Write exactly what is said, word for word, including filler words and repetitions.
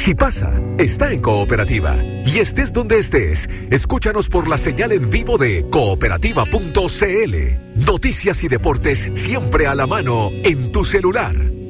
Si pasa, está en Cooperativa. Y estés donde estés, escúchanos por la señal en vivo de cooperativa punto c l. Noticias y deportes siempre a la mano en tu celular.